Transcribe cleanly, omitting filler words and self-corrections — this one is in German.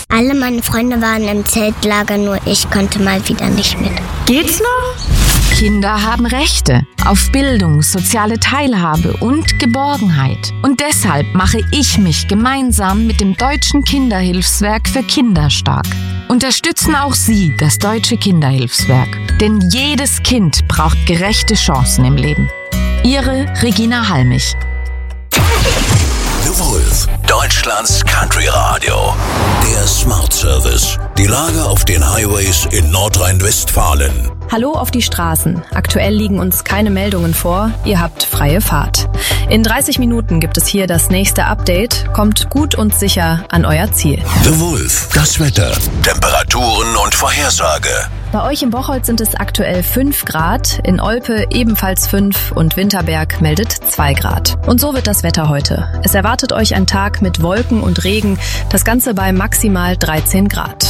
Alle meine Freunde waren im Zeltlager, nur ich konnte mal wieder nicht mit. Geht's noch? Kinder haben Rechte auf Bildung, soziale Teilhabe und Geborgenheit. Und deshalb mache ich mich gemeinsam mit dem Deutschen Kinderhilfswerk für Kinder stark. Unterstützen auch Sie das Deutsche Kinderhilfswerk. Denn jedes Kind braucht gerechte Chancen im Leben. Ihre Regina Halmich. The Wolf, Deutschlands Country Radio. Der Smart Service. Die Lage auf den Highways in Nordrhein-Westfalen. Hallo auf die Straßen. Aktuell liegen uns keine Meldungen vor. Ihr habt freie Fahrt. In 30 Minuten gibt es hier das nächste Update. Kommt gut und sicher an euer Ziel. The Wolf, das Wetter, Temperaturen und Vorhersage. Bei euch im Bocholt sind es aktuell 5 Grad, in Olpe ebenfalls 5 und Winterberg meldet 2 Grad. Und so wird das Wetter heute. Es erwartet euch ein Tag mit Wolken und Regen, das Ganze bei maximal 13 Grad.